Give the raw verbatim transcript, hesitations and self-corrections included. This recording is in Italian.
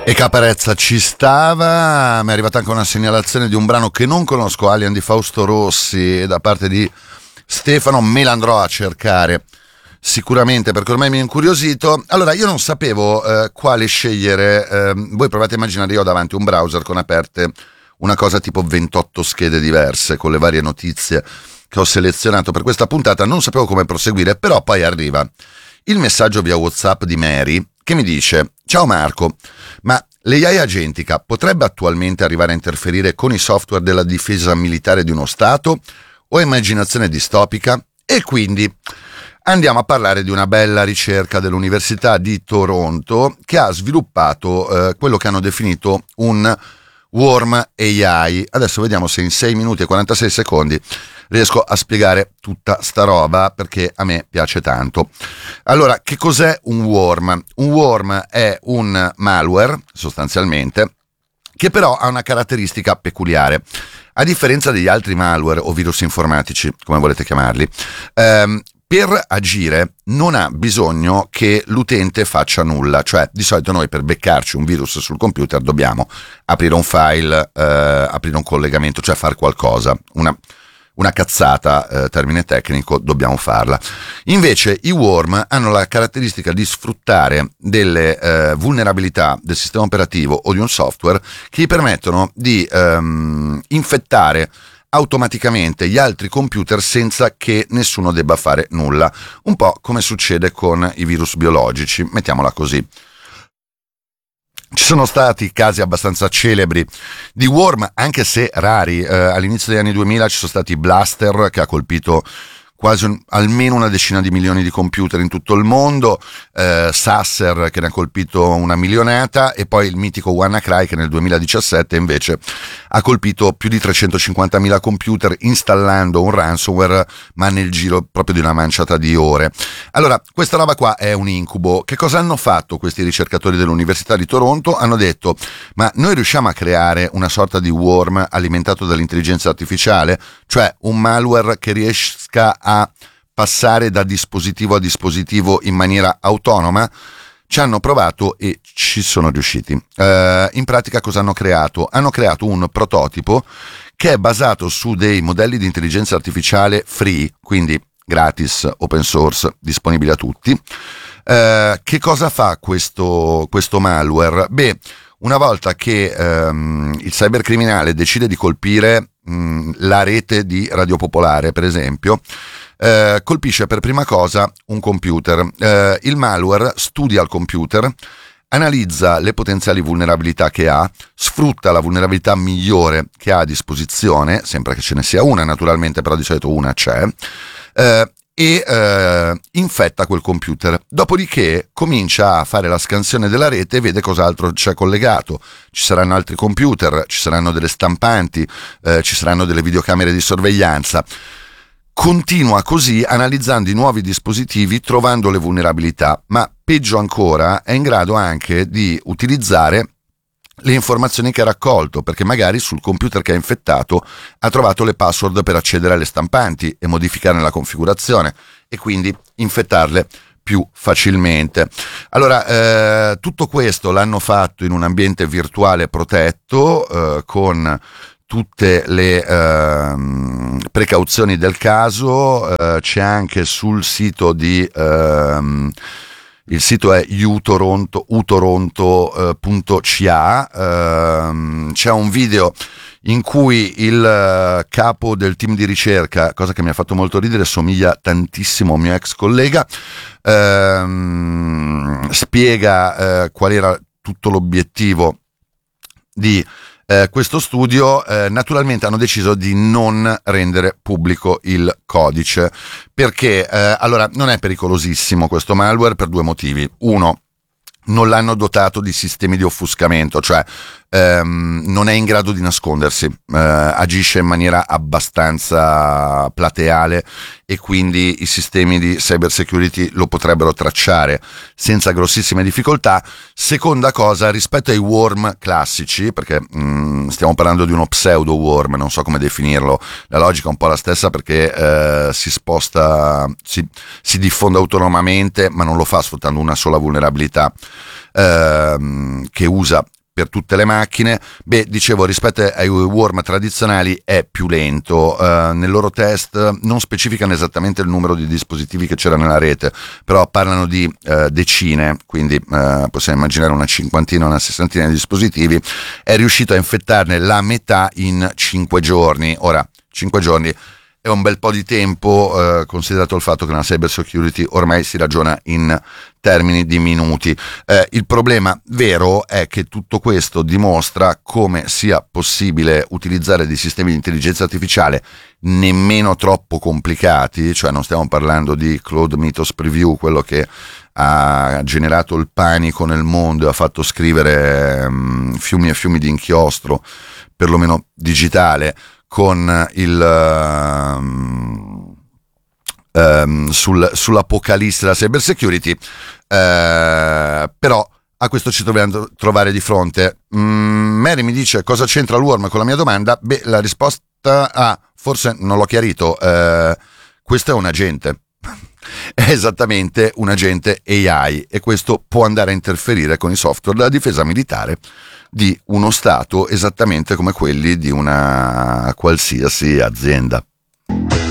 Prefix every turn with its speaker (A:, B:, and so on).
A: E Caparezza ci stava. Mi è arrivata anche una segnalazione di un brano che non conosco, Alien di Fausto Rossi, da parte di Stefano. Me l'andrò a cercare sicuramente, perché ormai mi è incuriosito. Allora, io non sapevo eh, quale scegliere. Eh, voi provate a immaginare, io ho davanti un browser con aperte una cosa tipo ventotto schede diverse con le varie notizie che ho selezionato per questa puntata. Non sapevo come proseguire, però poi arriva il messaggio via WhatsApp di Mary che mi dice: ciao Marco, ma l'A I agentica potrebbe attualmente arrivare a interferire con i software della difesa militare di uno Stato o è immaginazione distopica? E quindi andiamo a parlare di una bella ricerca dell'Università di Toronto che ha sviluppato eh, quello che hanno definito un Worm A I. Adesso vediamo se in sei minuti e quarantasei secondi riesco a spiegare tutta sta roba, perché a me piace tanto. Allora, che cos'è un worm? Un worm è un malware, sostanzialmente, che però ha una caratteristica peculiare. A differenza degli altri malware o virus informatici, come volete chiamarli, ehm, per agire non ha bisogno che l'utente faccia nulla. Cioè, di solito noi per beccarci un virus sul computer dobbiamo aprire un file, eh, aprire un collegamento, cioè fare qualcosa, una Una cazzata, eh, termine tecnico, dobbiamo farla. Invece i worm hanno la caratteristica di sfruttare delle eh, vulnerabilità del sistema operativo o di un software che gli permettono di ehm, infettare automaticamente gli altri computer senza che nessuno debba fare nulla. Un po' come succede con i virus biologici, mettiamola così. Ci sono stati casi abbastanza celebri di worm, anche se rari. Eh, all'inizio degli anni duemila ci sono stati Blaster, che ha colpito quasi un, almeno una decina di milioni di computer in tutto il mondo, eh, Sasser che ne ha colpito una milionata, e poi il mitico WannaCry che nel duemiladiciassette invece ha colpito più di trecentocinquantamila computer installando un ransomware, ma nel giro proprio di una manciata di ore. Allora, questa roba qua è un incubo. Che cosa hanno fatto questi ricercatori dell'Università di Toronto? Hanno detto: ma noi riusciamo a creare una sorta di worm alimentato dall'intelligenza artificiale, cioè un malware che riesca a passare da dispositivo a dispositivo in maniera autonoma? Ci hanno provato e ci sono riusciti. Uh, in pratica cosa hanno creato? Hanno creato un prototipo che è basato su dei modelli di intelligenza artificiale free, quindi gratis, open source, disponibili a tutti. Uh, che cosa fa questo, questo malware? Beh, una volta che um, il cybercriminale decide di colpire um, la rete di Radio Popolare, per esempio, Uh, colpisce per prima cosa un computer. Uh, il malware studia il computer, analizza le potenziali vulnerabilità che ha, sfrutta la vulnerabilità migliore che ha a disposizione, sempre che ce ne sia una naturalmente, però di solito una c'è, uh, e uh, infetta quel computer. Dopodiché comincia a fare la scansione della rete e vede cos'altro c'è collegato. Ci saranno altri computer, ci saranno delle stampanti, uh, ci saranno delle videocamere di sorveglianza. Continua così, analizzando i nuovi dispositivi, trovando le vulnerabilità, ma peggio ancora è in grado anche di utilizzare le informazioni che ha raccolto, perché magari sul computer che ha infettato ha trovato le password per accedere alle stampanti e modificarne la configurazione e quindi infettarle più facilmente. Allora, eh, tutto questo l'hanno fatto in un ambiente virtuale protetto, eh, con tutte le uh, precauzioni del caso. Uh, c'è anche sul sito di uh, il sito è utoronto punto c a, uh, c'è un video in cui il uh, capo del team di ricerca, cosa che mi ha fatto molto ridere, somiglia tantissimo a un mio ex collega, uh, spiega uh, qual era tutto l'obiettivo di Eh, questo studio. Eh, naturalmente hanno deciso di non rendere pubblico il codice, perché eh, allora non è pericolosissimo questo malware per due motivi. Uno, non l'hanno dotato di sistemi di offuscamento, cioè ehm, non è in grado di nascondersi, eh, agisce in maniera abbastanza plateale e quindi i sistemi di cyber security lo potrebbero tracciare senza grossissime difficoltà. Seconda cosa, rispetto ai worm classici, perché mh, stiamo parlando di uno pseudo worm, non so come definirlo, la logica è un po' la stessa, perché eh, si sposta, si, si diffonde autonomamente, ma non lo fa sfruttando una sola vulnerabilità ehm, che usa per tutte le macchine. Beh, dicevo, rispetto ai worm tradizionali è più lento. Uh, nel loro test non specificano esattamente il numero di dispositivi che c'era nella rete, però parlano di uh, decine, quindi uh, possiamo immaginare una cinquantina, una sessantina di dispositivi. È riuscito a infettarne la metà in cinque giorni. Ora, cinque giorni è un bel po' di tempo, eh, considerato il fatto che nella cyber security ormai si ragiona in termini di minuti. Eh, il problema vero è che tutto questo dimostra come sia possibile utilizzare dei sistemi di intelligenza artificiale nemmeno troppo complicati, cioè non stiamo parlando di Claude Mythos Preview, quello che ha generato il panico nel mondo e ha fatto scrivere um, fiumi e fiumi di inchiostro, perlomeno digitale, con il um, um, sul, sull'apocalisse della cyber security, uh, però a questo ci dobbiamo trovare di fronte. mm, Mary mi dice: cosa c'entra l'Worm con la mia domanda? Beh, la risposta ah, forse non l'ho chiarito, uh, questo è un agente è esattamente un agente A I, e questo può andare a interferire con i software della difesa militare di uno Stato, esattamente come quelli di una qualsiasi azienda.